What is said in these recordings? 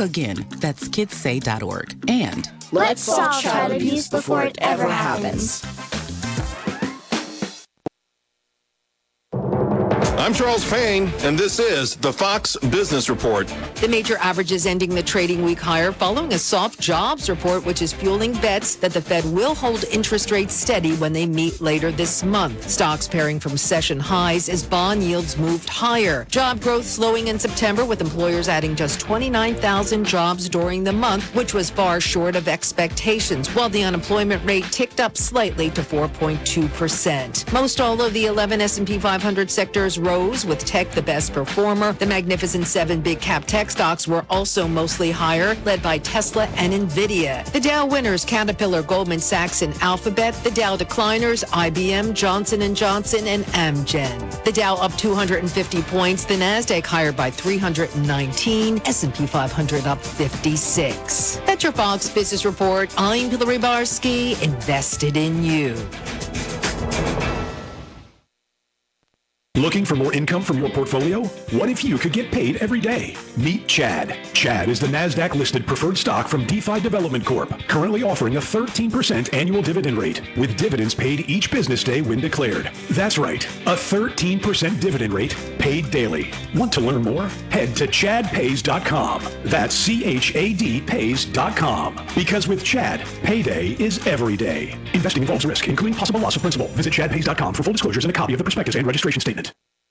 Again, that's kidssay.org. And let's solve child abuse before it ever happens. I'm Charles Payne, and this is the Fox Business Report. The major averages ending the trading week higher following a soft jobs report, which is fueling bets that the Fed will hold interest rates steady when they meet later this month. Stocks pairing from session highs as bond yields moved higher. Job growth slowing in September, with employers adding just 29,000 jobs during the month, which was far short of expectations, while the unemployment rate ticked up slightly to 4.2%. Most all of the 11 S&P 500 sectors rose, with tech the best performer. The Magnificent Seven big cap tech stocks were also mostly higher, led by Tesla and Nvidia. The Dow winners, Caterpillar, Goldman Sachs, and Alphabet. The Dow decliners, IBM, Johnson & Johnson, and Amgen. The Dow up 250 points. The Nasdaq higher by 319. S&P 500 up 56. That's your Fox Business Report. I'm Hillary Barsky, invested in you. Looking for more income from your portfolio? What if you could get paid every day? Meet Chad. Chad is the NASDAQ-listed preferred stock from DeFi Development Corp., currently offering a 13% annual dividend rate, with dividends paid each business day when declared. That's right, a 13% dividend rate paid daily. Want to learn more? Head to chadpays.com. That's CHAD pays.com. Because with Chad, payday is every day. Investing involves risk, including possible loss of principal. Visit chadpays.com for full disclosures and a copy of the prospectus and registration statement.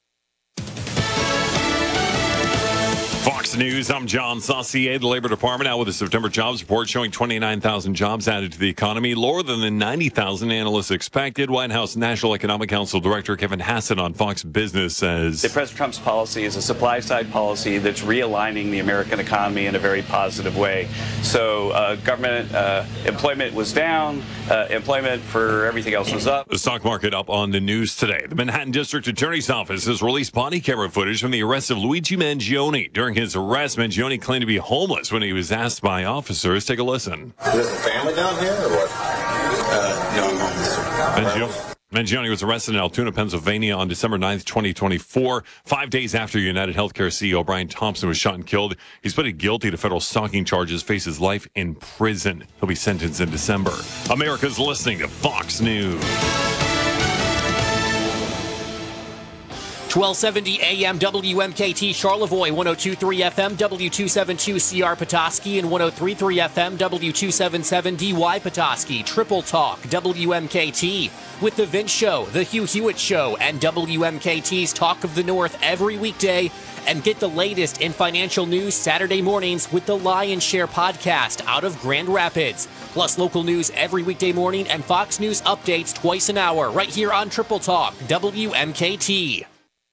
Fox News, I'm John Saucier. The Labor Department out with a September jobs report showing 29,000 jobs added to the economy, lower than the 90,000 analysts expected. White House National Economic Council Director Kevin Hassett on Fox Business says President Trump's policy is a supply-side policy that's realigning the American economy in a very positive way. So government employment was down, employment for everything else was up. The stock market up on the news today. The Manhattan District Attorney's Office has released body camera footage from the arrest of Luigi Mangione. During his arrest, Mangione claimed to be homeless when he was asked by officers. Take a listen. Is there a family down here or what? No, I'm homeless. Mangione was arrested in Altoona, Pennsylvania on December 9th, 2024, 5 days after United Healthcare CEO Brian Thompson was shot and killed. He's pleaded guilty to federal stalking charges, faces life in prison. He'll be sentenced in December. America's listening to Fox News. 1270 AM WMKT Charlevoix, 102.3 FM W272CR Petoskey, and 103.3 FM W277 DY Petoskey. Triple Talk WMKT with The Vince Show, The Hugh Hewitt Show, and WMKT's Talk of the North every weekday. And get the latest in financial news Saturday mornings with the Lion Share podcast out of Grand Rapids. Plus local news every weekday morning and Fox News updates twice an hour right here on Triple Talk WMKT.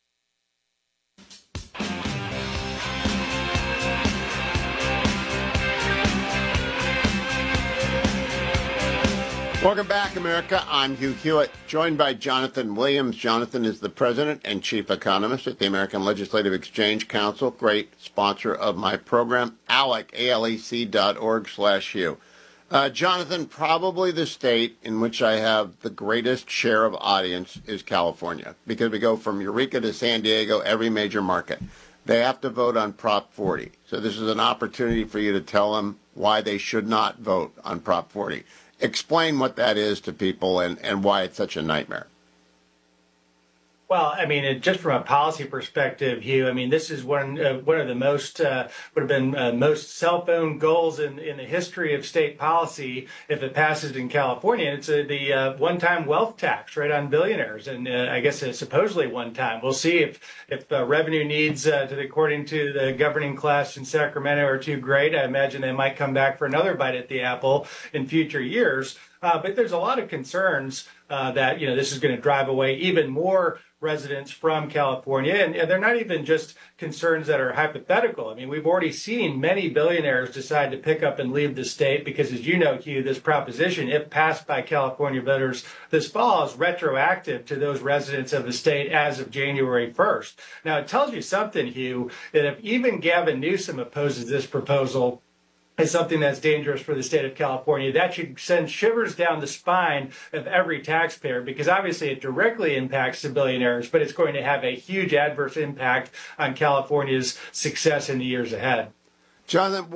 Welcome back, America. I'm Hugh Hewitt, joined by Jonathan Williams. Jonathan is the president and chief economist at the American Legislative Exchange Council, great sponsor of my program, ALEC, ALEC.org/Hugh. Jonathan, probably the state in which I have the greatest share of audience is California, because we go from Eureka to San Diego, every major market. They have to vote on Prop 40. So this is an opportunity for you to tell them why they should not vote on Prop 40. Explain what that is to people and why it's such a nightmare. Well, I mean, just from a policy perspective, Hugh, I mean, this is one of the most, would have been most cell phone goals in the history of state policy if it passes in California. It's the one-time wealth tax, right, on billionaires. And I guess it's supposedly one time. We'll see if revenue needs, according to the governing class in Sacramento, are too great. I imagine they might come back for another bite at the apple in future years. But there's a lot of concerns that, this is going to drive away even more residents from California. And they're not even just concerns that are hypothetical. I mean, we've already seen many billionaires decide to pick up and leave the state because, as you know, Hugh, this proposition, if passed by California voters this fall, is retroactive to those residents of the state as of January 1st. Now, it tells you something, Hugh, that if even Gavin Newsom opposes this proposal, is something that's dangerous for the state of California. That should send shivers down the spine of every taxpayer, because obviously it directly impacts the billionaires, but it's going to have a huge adverse impact on California's success in the years ahead. Jonathan,